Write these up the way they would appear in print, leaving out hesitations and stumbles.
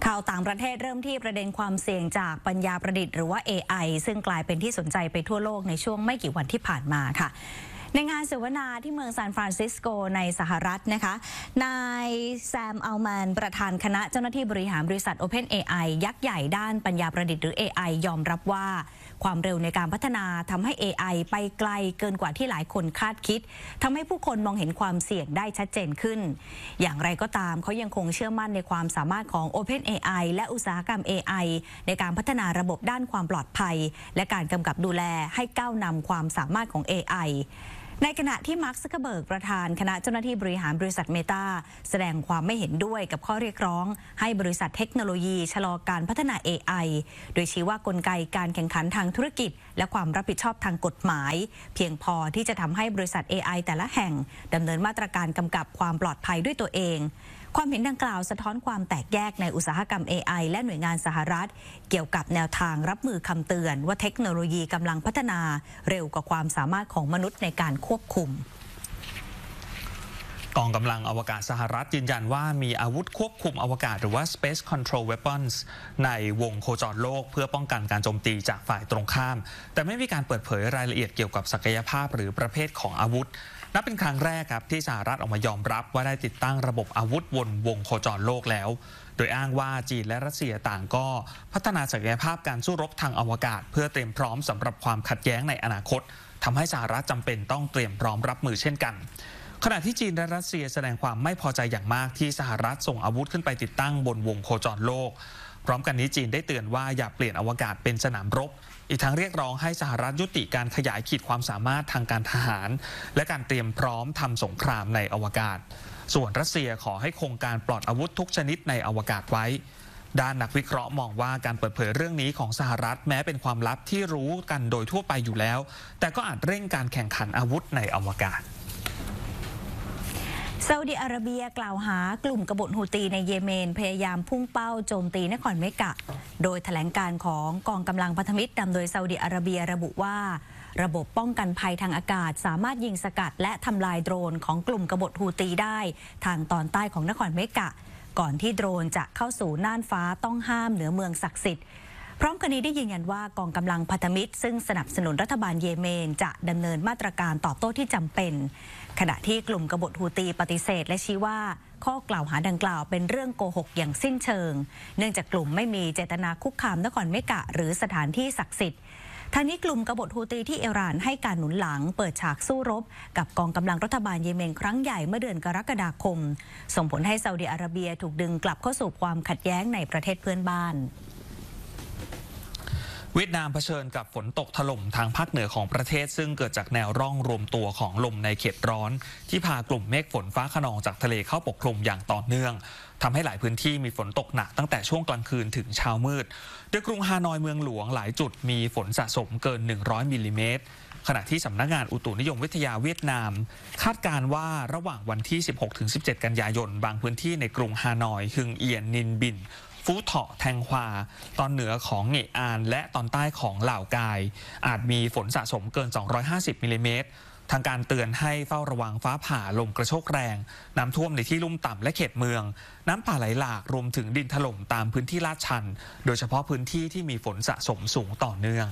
ข่าวต่างประเทศเริ่มที่ประเด็นความเสี่ยงจากปัญญาประดิษฐ์หรือว่า AI ซึ่งกลายเป็นที่สนใจไปทั่วโลกในช่วงไม่กี่วันที่ผ่านมาค่ะในงานเสวนาที่เมืองซานฟรานซิสโกในสหรัฐนะคะนายแซมอัลแมนประธานคณะเจ้าหน้าที่บริหารบริษัท OpenAI ยักษ์ใหญ่ด้านปัญญาประดิษฐ์หรือ AI ยอมรับว่าความเร็วในการพัฒนาทำให้ AI ไปไกลเกินกว่าที่หลายคนคาดคิดทำให้ผู้คนมองเห็นความเสี่ยงได้ชัดเจนขึ้นอย่างไรก็ตามเขายังคงเชื่อมั่นในความสามารถของ OpenAI และอุตสาหกรรม AI ในการพัฒนาระบบด้านความปลอดภัยและการกำกับดูแลให้ก้าวนำความสามารถของ AIในขณะที่มาร์ค ซักเคอร์เบิร์กประธานคณะเจ้าหน้าที่บริหารบริษัทเมตาแสดงความไม่เห็นด้วยกับข้อเรียกร้องให้บริษัทเทคโนโลยีชะลอการพัฒนา AI โดยชี้ว่ากลไกการแข่งขันทางธุรกิจและความรับผิดชอบทางกฎหมายเพียงพอที่จะทำให้บริษัท AI แต่ละแห่งดำเนินมาตรการกำกับความปลอดภัยด้วยตัวเองความเห็นดังกล่าวสะท้อนความแตกแยกในอุตสาหกรรม AI และหน่วยงานสหรัฐเกี่ยวกับแนวทางรับมือคำเตือนว่าเทคโนโลยีกำลังพัฒนาเร็วกว่าความสามารถของมนุษย์ในการควบคุมกองกำลังอวกาศสหรัฐยืนยันว่ามีอาวุธควบคุมอวกาศหรือว่า Space Control Weapons ในวงโคจรโลกเพื่อป้องกันการโจมตีจากฝ่ายตรงข้ามแต่ไม่มีการเปิดเผยรายละเอียดเกี่ยวกับศักยภาพหรือประเภทของอาวุธนับเป็นครั้งแรกครับที่สหรัฐออกมายอมรับว่าได้ติดตั้งระบบอาวุธบนวงโคจรโลกแล้วโดยอ้างว่าจีนและรัสเซียต่างก็พัฒนาศักยภาพการสู้รบทางอวกาศเพื่อเตรียมพร้อมสำหรับความขัดแย้งในอนาคตทำให้สหรัฐจำเป็นต้องเตรียมพร้อมรับมือเช่นกันขณะที่จีนและรัสเซียแสดงความไม่พอใจอย่างมากที่สหรัฐส่งอาวุธขึ้นไปติดตั้งบนวงโคจรโลกพร้อมกันนี้จีนได้เตือนว่าอย่าเปลี่ยนอวกาศเป็นสนามรบอีกทั้งเรียกร้องให้สหรัฐยุติการขยายขีดความสามารถทางการทหารและการเตรียมพร้อมทำสงครามในอวกาศส่วนรัสเซียขอให้คงการปลอดอาวุธทุกชนิดในอวกาศไว้ด้านนักวิเคราะห์มองว่าการเปิดเผยเรื่องนี้ของสหรัฐแม้เป็นความลับที่รู้กันโดยทั่วไปอยู่แล้วแต่ก็อาจเร่งการแข่งขันอาวุธในอวกาศซาอุดิอาระเบียกล่าวหากลุ่มกบฏฮูตีในเยเมนพยายามพุ่งเป้าโจมตีนครเมกะโดยแถลงการของกองกำลังพันธมิตรนำโดยซาอุดิอาระเบียระบุว่าระบบป้องกันภัยทางอากาศสามารถยิงสกัดและทำลายโดรนของกลุ่มกบฏฮูตีได้ทางตอนใต้ของนครเมกะก่อนที่โดรนจะเข้าสู่น่านฟ้าต้องห้ามเหนือเมืองศักดิ์สิทธิ์พร้อมกันนี้ได้ยืนยันว่ากองกำลังพันธมิตรซึ่งสนับสนุนรัฐบาลเยเมนจะดำเนินมาตรการตอบโต้ที่จำเป็นขณะที่กลุ่มกบฏฮูตีปฏิเสธและชี้ว่าข้อกล่าวหาดังกล่าวเป็นเรื่องโกหกอย่างสิ้นเชิงเนื่องจากกลุ่มไม่มีเจตนาคุกคามนครเมกะหรือสถานที่ศักดิ์สิทธิ์ทางนี้กลุ่มกบฏฮูตีที่อิหร่านให้การหนุนหลังเปิดฉากสู้รบกับกองกำลังรัฐบาลเยเมนครั้งใหญ่เมื่อเดือนกรกฎาคมส่งผลให้ซาอุดิอาระเบียถูกดึงกลับเข้าสู่ความขัดแย้งในประเทศเพื่อนบ้านเวียดนามเผชิญกับฝนตกถล่มทางภาคเหนือของประเทศซึ่งเกิดจากแนวร่องรวมตัวของลมในเขตร้อนที่พากลุ่มเมฆฝนฟ้าคะนองจากทะเลเข้าปกคลุมอย่างต่อเนื่องทำให้หลายพื้นที่มีฝนตกหนักตั้งแต่ช่วงกลางคืนถึงเช้ามืดโดยกรุงฮานอยเมืองหลวงหลายจุดมีฝนสะสมเกิน100มิลลิเมตรขณะที่สำนักงานอุตุนิยมวิทยาเวียดนามคาดการณ์ว่าระหว่างวันที่ 16-17 กันยายนบางพื้นที่ในกรุงฮานอยฮึงเอียนนินบินฟูเถาะแทงฮวาตอนเหนือของเงอานและตอนใต้ของเหล่ากายอาจมีฝนสะสมเกิน250มิลลิเมตรทางการเตือนให้เฝ้าระวังฟ้าผ่าลมกระโชกแรงน้ำท่วมในที่ลุ่มต่ำและเขตเมืองน้ำป่าไหลหลากรวมถึงดินถล่มตามพื้นที่ลาดชันโดยเฉพาะพื้นที่ที่มีฝนสะสมสูงต่อเนื่อง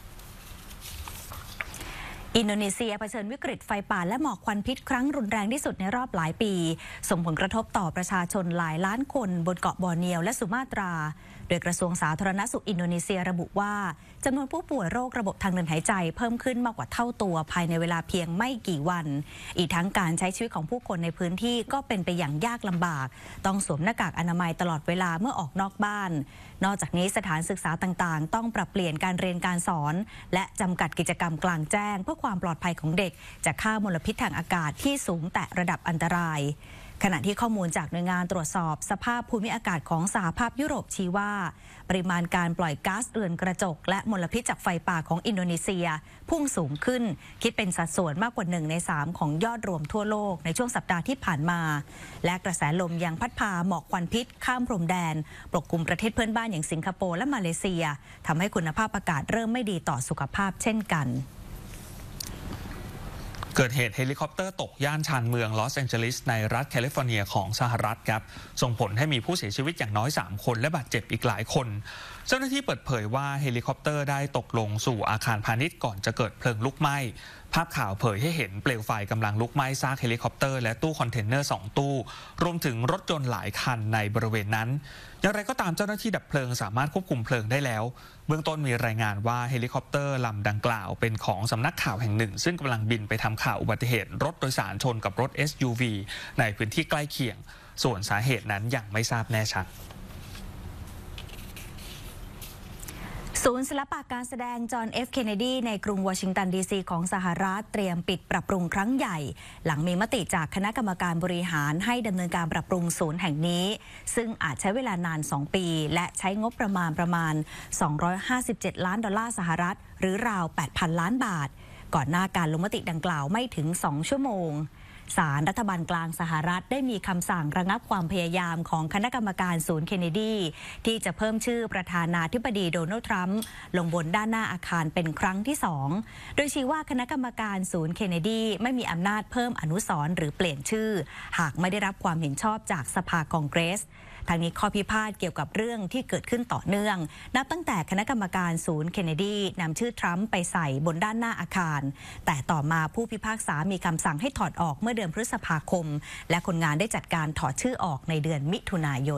อินโดนีเซียเผชิญวิกฤตไฟป่าและหมอกควันพิษครั้งรุนแรงที่สุดในรอบหลายปีส่งผลกระทบต่อประชาชนหลายล้านคนบนเกาะบอร์เนียวและสุมาตราโดยกระทรวงสาธารณสุขอินโดนีเซียระบุว่าจำนวนผู้ป่วยโรคระบบทางเดินหายใจเพิ่มขึ้นมากกว่าเท่าตัวภายในเวลาเพียงไม่กี่วันอีกทั้งการใช้ชีวิตของผู้คนในพื้นที่ก็เป็นไปอย่างยากลำบากต้องสวมหน้ากากอนามัยตลอดเวลาเมื่อออกนอกบ้านนอกจากนี้สถานศึกษาต่างๆต้องปรับเปลี่ยนการเรียนการสอนและจำกัดกิจกรรมกลางแจ้งเพื่อความปลอดภัยของเด็กจากค่ามลพิษทางอากาศที่สูงแต่ระดับอันตรายขณะที่ข้อมูลจากหน่วยงานตรวจสอบสภาพภูมิอากาศของสหภาพยุโรปชี้ว่าปริมาณการปล่อยก๊าซเรือนกระจกและมลพิษจากไฟป่าของอินโดนีเซียพุ่งสูงขึ้นคิดเป็นสัดส่วนมากกว่า1 ใน 3ของยอดรวมทั่วโลกในช่วงสัปดาห์ที่ผ่านมาและกระแสลมยังพัดพาหมอกควันพิษข้ามพรมแดนปกคลุมประเทศเพื่อนบ้านอย่างสิงคโปร์และมาเลเซียทำให้คุณภาพอากาศเริ่มไม่ดีต่อสุขภาพเช่นกันเกิดเหตุเฮลิคอปเตอร์ตกย่านชานเมืองลอสแองเจลิสในรัฐแคลิฟอร์เนียของสหรัฐครับส่งผลให้มีผู้เสียชีวิตอย่างน้อย3 คนและบาดเจ็บอีกหลายคนเจ้าหน้าที่เปิดเผยว่าเฮลิคอปเตอร์ได้ตกลงสู่อาคารพาณิชย์ก่อนจะเกิดเพลิงลุกไหม้ภาพข่าวเผยให้เห็นเปลวไฟกำลังลุกไหม้ซากเฮลิคอปเตอร์และตู้คอนเทนเนอร์2 ตู้รวมถึงรถยนต์หลายคันในบริเวณนั้นอย่างไรก็ตามเจ้าหน้าที่ดับเพลิงสามารถควบคุมเพลิงได้แล้วเบื้องต้นมีรายงานว่าเฮลิคอปเตอร์ลำดังกล่าวเป็นของสำนักข่าวแห่งหนึ่งซึ่งกำลังบินไปทำข่าวอุบัติเหตุรถโดยสารชนกับรถ SUV ในพื้นที่ใกล้เคียงส่วนสาเหตุนั้นยังไม่ทราบแน่ชัดศูนย์ศิลปะการแสดงจอห์น F. เคนเนดีในกรุงวอชิงตันดีซีของสหรัฐเตรียมปิดปรับปรุงครั้งใหญ่หลังมีมติจากคณะกรรมการบริหารให้ดำเนินการปรับปรุงศูนย์แห่งนี้ซึ่งอาจใช้เวลานาน2 ปีและใช้งบประมาณ257 ล้านดอลลาร์สหรัฐหรือราว 8,000 ล้านบาทก่อนหน้าการลงมติดังกล่าวไม่ถึง2 ชั่วโมงศาลรัฐบาลกลางสหรัฐได้มีคำสั่งระงับความพยายามของคณะกรรมการศูนย์เคนเนดีที่จะเพิ่มชื่อประธานาธิบดีโดนัลด์ทรัมป์ลงบนด้านหน้าอาคารเป็นครั้งที่2โดยชี้ว่าคณะกรรมการศูนย์เคนเนดีไม่มีอำนาจเพิ่มอนุสรณ์หรือเปลี่ยนชื่อหากไม่ได้รับความเห็นชอบจากสภาคองเกรสทางนี้ข้อพิพาทเกี่ยวกับเรื่องที่เกิดขึ้นต่อเนื่องนับตั้งแต่คณะกรรมการศูนย์เคนเนดีนำชื่อทรัมป์ไปใส่บนด้านหน้าอาคารแต่ต่อมาผู้พิพากษามีคำสั่งให้ถอดออกเมื่อเดือนพฤษภาคมและคนงานได้จัดการถอดชื่อออกในเดือนมิถุนายน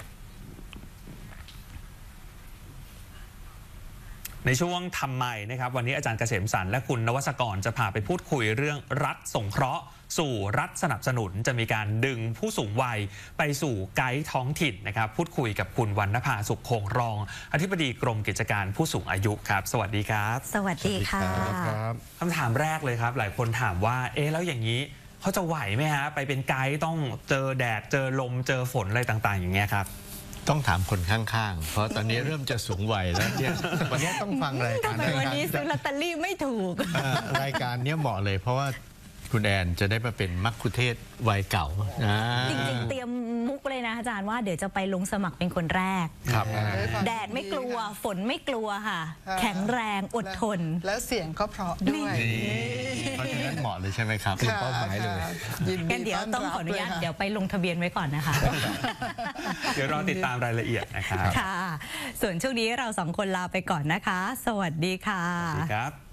ในช่วงทำใหม่นะครับวันนี้อาจารย์เกษมสันต์และคุณนวัศกรจะพาไปพูดคุยเรื่องรัฐสงเคราะห์สู่รัฐสนับสนุนจะมีการดึงผู้สูงวัยไปสู่ไกด์ท้องถิ่นนะครับพูดคุยกับคุณวรรณภาสุขคงรองอธิบดีกรมกิจการผู้สูงอายุครับสวัสดีครับสวัสดีค่ะคำถามแรกเลยครับหลายคนถามว่าแล้วอย่างนี้เขาจะไหวไหมฮะไปเป็นไกด์ต้องเจอแดดเจอลมเจอฝนอะไรต่างๆอย่างเงี้ยครับต้องถามคนข้างๆเพราะตอนนี้เริ่มจะสูงวัยแล้วเนี่ยวันนี้ต้องฟังรายการวันนี้ซื้อลอตเตอรี่ไม่ถูกรายการนี้เหมาะเลยเพราะว่าคุณแอนจะได้มาเป็นมัคคุเทศก์วัยเก่าจริงๆเตรียมมุกเลยนะอาจารย์ว่าเดี๋ยวจะไปลงสมัครเป็นคนแรกครับแดดไม่กลัวฝนไม่กลัวค่ะแข็งแรงอดทนแล้วเสียงก็เพราะด้วยเพราะฉะนั้นเหมาะเลยใช่ไหมครับเป้าหมายเลยงั้นเดี๋ยวต้องขออนุญาตเดี๋ยวไปลงทะเบียนไว้ก่อนนะคะเดี๋ยวรอติดตามรายละเอียดนะครับค่ะส่วนช่วงนี้เรา2 คนลาไปก่อนนะคะสวัสดีค่ะสวัสดีครับ